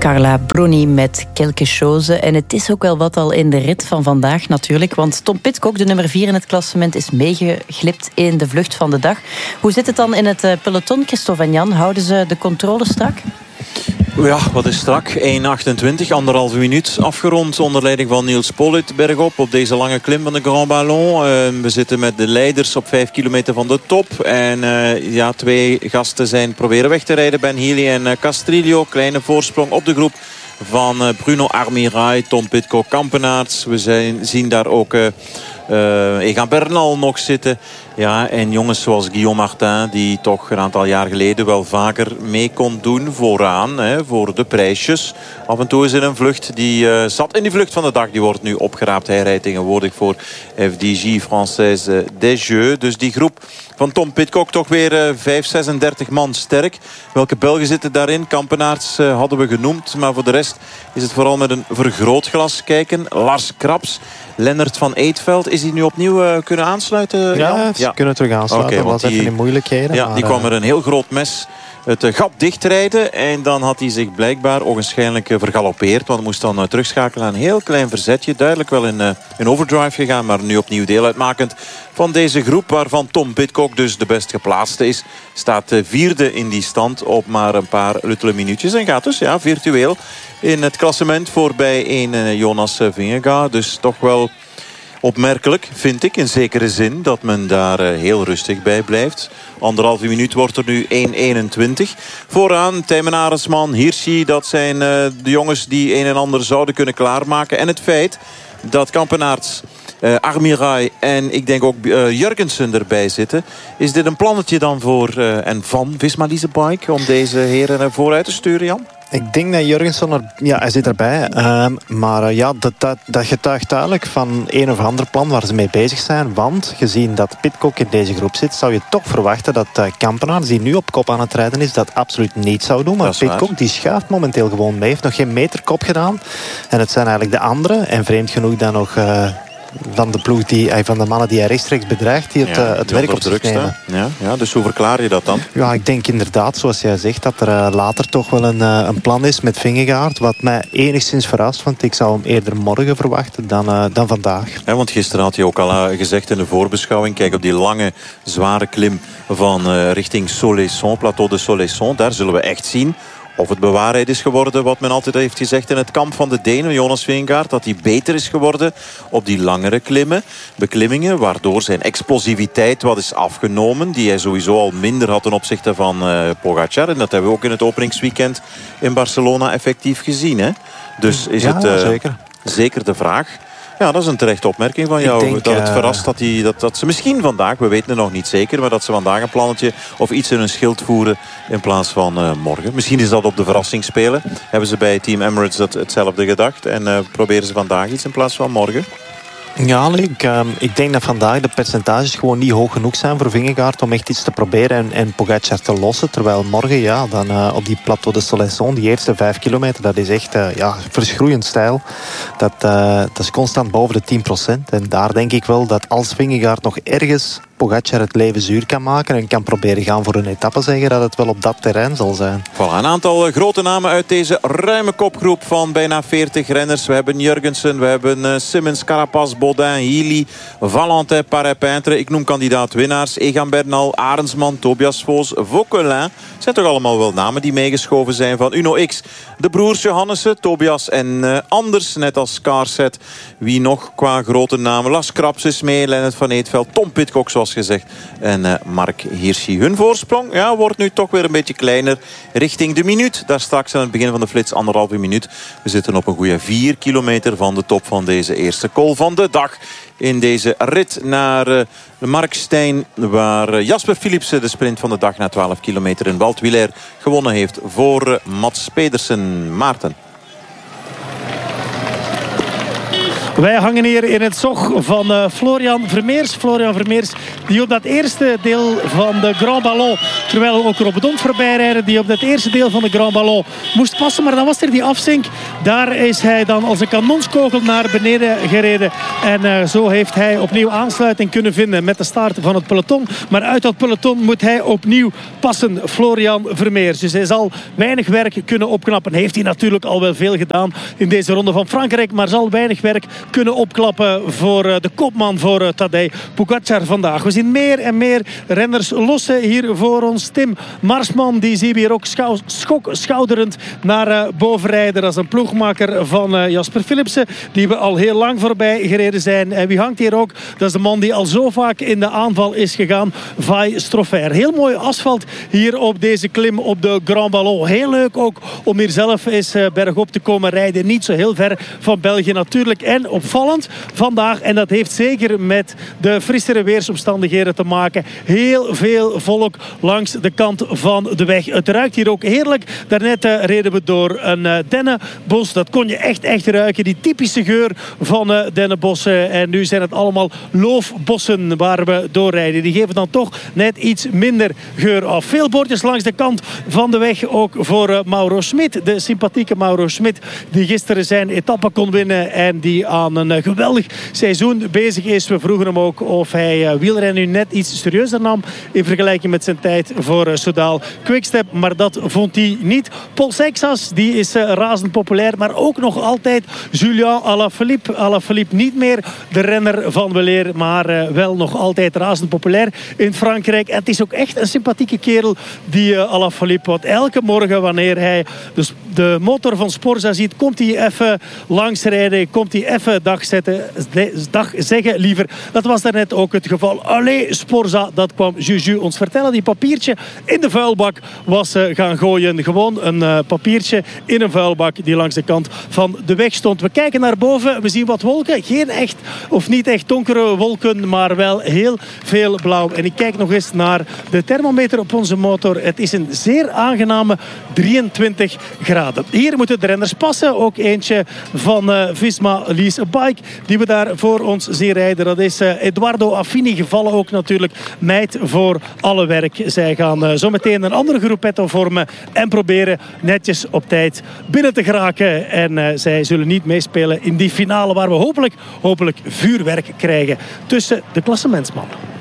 Carla Bruni met quelque chose. En het is ook wel wat al in de rit van vandaag natuurlijk. Want Tom Pidcock, de nummer 4 in het klassement, is meegeglipt in de vlucht van de dag. Hoe zit het dan in het peloton, Christophe en Jan? Houden ze de controle strak? Ja, wat is strak? 1.28, 1,5 minuut afgerond onder leiding van Niels Politt bergop op deze lange klim van de Grand Ballon. We zitten met de leiders op 5 kilometer van de top. En 2 gasten zijn proberen weg te rijden. Ben Healy en Castrillo. Kleine voorsprong op de groep van Bruno Armirail, Tom Pidcock, Kampenaerts. We zien daar ook Egan Bernal nog zitten. Ja, en jongens zoals Guillaume Martin, die toch een aantal jaar geleden wel vaker mee kon doen vooraan, voor de prijsjes. Af en toe is er een vlucht, die zat in die vlucht van de dag. Die wordt nu opgeraapt. Hij rijdt tegenwoordig voor FDJ Française des Jeux. Dus die groep van Tom Pidcock toch weer 36 man sterk. Welke Belgen zitten daarin? Kampenaerts hadden we genoemd. Maar voor de rest is het vooral met een vergrootglas kijken. Lars Krabs, Lennart van Eetveld. Is hij nu opnieuw kunnen aansluiten? Ja, ze kunnen terug aansluiten. Dat was even in moeilijkheden. Ja, die kwam er een heel groot mes het gat dichtrijden. En dan had hij zich blijkbaar ogenschijnlijk vergalopeerd. Want hij moest dan terugschakelen aan een heel klein verzetje. Duidelijk wel in overdrive gegaan. Maar nu opnieuw deel uitmakend van deze groep. Waarvan Tom Pidcock dus de best geplaatste is. Staat 4e in die stand op maar een paar luttele minuutjes. En gaat dus virtueel in het klassement voorbij een Jonas Vingegaard. Dus toch wel opmerkelijk, vind ik, in zekere zin, dat men daar heel rustig bij blijft. 1,5 minuut wordt er nu 1,21. Vooraan Tijmen Arendsman, Hirschi, dat zijn de jongens die een en ander zouden kunnen klaarmaken. En het feit dat Kampenaerts, Armirail en ik denk ook Jurgensen erbij zitten. Is dit een plannetje dan voor en van Visma Leasebike om deze heren vooruit te sturen, Jan? Ik denk dat Jurgensen hij zit erbij. Maar dat getuigt duidelijk van een of ander plan waar ze mee bezig zijn. Want gezien dat Pidcock in deze groep zit, zou je toch verwachten dat Kampenaerts, die nu op kop aan het rijden is, dat absoluut niet zou doen. Maar Pidcock die schuift momenteel gewoon mee. Heeft nog geen meter kop gedaan. En het zijn eigenlijk de anderen. En vreemd genoeg dan nog van de ploeg van de mannen die hij rechtstreeks bedreigt, die het werk op zich nemen. Ja, dus hoe verklaar je dat dan? Ja, ik denk inderdaad, zoals jij zegt, dat er later toch wel een plan is met Vingegaard, wat mij enigszins verrast, want ik zou hem eerder morgen verwachten dan vandaag. Ja, want gisteren had je ook al gezegd in de voorbeschouwing, kijk op die lange, zware klim van richting Soleilson, Plateau de Soleilson, daar zullen we echt zien of het bewaarheid is geworden wat men altijd heeft gezegd in het kamp van de Denen, Jonas Vingegaard, dat hij beter is geworden op die langere beklimmingen, waardoor zijn explosiviteit wat is afgenomen, die hij sowieso al minder had ten opzichte van Pogacar. En dat hebben we ook in het openingsweekend in Barcelona effectief gezien. Hè? Dus is het zeker de vraag. Ja, dat is een terechte opmerking van jou. Dat het verrast dat ze misschien vandaag, we weten het nog niet zeker, maar dat ze vandaag een plannetje of iets in hun schild voeren in plaats van morgen. Misschien is dat op de verrassing spelen. Hebben ze bij Team Emirates hetzelfde gedacht en proberen ze vandaag iets in plaats van morgen? Ja, ik denk dat vandaag de percentages gewoon niet hoog genoeg zijn voor Vingegaard om echt iets te proberen en Pogacar te lossen. Terwijl morgen, dan op die Plateau de Soleilson, die eerste 5 kilometer, dat is echt verschroeiend stijl. Dat is constant boven de 10%. En daar denk ik wel dat als Vingegaard nog ergens Pogacar het leven zuur kan maken en kan proberen gaan voor een etappe, zeggen dat het wel op dat terrein zal zijn. Voilà, een aantal grote namen uit deze ruime kopgroep van bijna 40 renners. We hebben Jurgensen, we hebben Simmons, Carapaz, Baudin, Healy, Valentin, Paré-Peintre. Ik noem kandidaat-winnaars. Egan Bernal, Arendsman, Tobias Foos, Vauquelin. Zijn toch allemaal wel namen die meegeschoven zijn van Uno X. De broers Johannessen, Tobias en Anders, net als Scarset. Wie nog qua grote namen? Lars Krabs is mee, Lennart van Eetveld, Tom Pidcock zoals gezegd en Mark Hirschi. Hun voorsprong wordt nu toch weer een beetje kleiner richting de minuut. Daar straks aan het begin van de flits 1,5 minuut. We zitten op een goede 4 kilometer van de top van deze eerste call van de dag. In deze rit naar de Markstein, waar Jasper Philipsen de sprint van de dag na 12 kilometer in Wout Willer gewonnen heeft voor Mats Pedersen. Maarten. Wij hangen hier in het zog van Florian Vermeers. Florian Vermeers die op dat eerste deel van de Grand Ballon, terwijl we ook Robbe Dont voorbij rijden, die op dat eerste deel van de Grand Ballon moest passen. Maar dan was er die afzink. Daar is hij dan als een kanonskogel naar beneden gereden. En zo heeft hij opnieuw aansluiting kunnen vinden met de start van het peloton. Maar uit dat peloton moet hij opnieuw passen, Florian Vermeers. Dus hij zal weinig werk kunnen opknappen. Heeft hij natuurlijk al wel veel gedaan in deze ronde van Frankrijk. Maar zal weinig werk kunnen opklappen voor de kopman, voor Tadej Pogacar vandaag. We zien meer en meer renners lossen hier voor ons. Tim Marsman, die zien we hier ook schouderend naar boven rijden. Dat is een ploegmaker van Jasper Philipsen, die we al heel lang voorbij gereden zijn. En wie hangt hier ook? Dat is de man die al zo vaak in de aanval is gegaan. Vai Stroffer. Heel mooi asfalt hier op deze klim op de Grand Ballon. Heel leuk ook om hier zelf eens bergop te komen rijden. Niet zo heel ver van België natuurlijk. En opvallend vandaag, en dat heeft zeker met de frissere weersomstandigheden te maken, heel veel volk langs de kant van de weg. Het ruikt hier ook heerlijk. Daarnet reden we door een dennenbos. Dat kon je echt ruiken. Die typische geur van dennenbossen. En nu zijn het allemaal loofbossen waar we doorrijden. Die geven dan toch net iets minder geur af. Veel bordjes langs de kant van de weg. Ook voor Mauro Schmid. De sympathieke Mauro Schmid. Die gisteren zijn etappe kon winnen. En die aan een geweldig seizoen bezig is. We vroegen hem ook of hij wielrennen nu net iets serieuzer nam. In vergelijking met zijn tijd voor Soudal Quickstep. Maar dat vond hij niet. Paul Seixas, die is razend populair. Maar ook nog altijd Julian Alaphilippe. Alaphilippe niet meer de renner van weleer. Maar wel nog altijd razend populair in Frankrijk. En het is ook echt een sympathieke kerel, die Alaphilippe. Want elke morgen wanneer hij de motor van Sporza ziet, komt hij even langsrijden. Komt hij even dag zeggen liever. Dat was daarnet ook het geval. Allee, Sporza, dat kwam Juju ons vertellen. Die papiertje in de vuilbak was gaan gooien. Gewoon een papiertje in een vuilbak die langs de kant van de weg stond. We kijken naar boven. We zien wat wolken. Geen echt of niet echt donkere wolken, maar wel heel veel blauw. En ik kijk nog eens naar de thermometer op onze motor. Het is een zeer aangename 23 graden. Hier moeten de renners passen. Ook eentje van Visma Lease a Bike, die we daar voor ons zien rijden. Dat is Eduardo Affini, gevallen ook natuurlijk. Meid voor alle werk. Zij gaan zometeen een andere groepetto vormen en proberen netjes op tijd binnen te geraken. En zij zullen niet meespelen in die finale waar we hopelijk vuurwerk krijgen tussen de klassementsmannen.